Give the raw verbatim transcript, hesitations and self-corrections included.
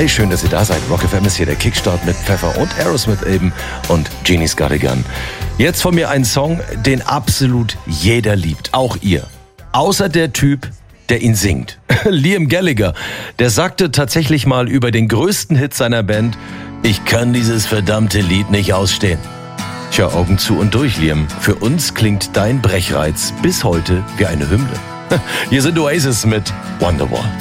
Hey, schön, dass ihr da seid. Rock F M ist hier der Kickstart mit Pfeffer und Aerosmith eben und Genie's Got a Gun. Jetzt von mir ein Song, den absolut jeder liebt, auch ihr. Außer der Typ, der ihn singt. Liam Gallagher, der sagte tatsächlich mal über den größten Hit seiner Band: Ich kann dieses verdammte Lied nicht ausstehen. Tja, Augen zu und durch, Liam. Für uns klingt dein Brechreiz bis heute wie eine Hymne. Hier sind Oasis mit Wonderwall.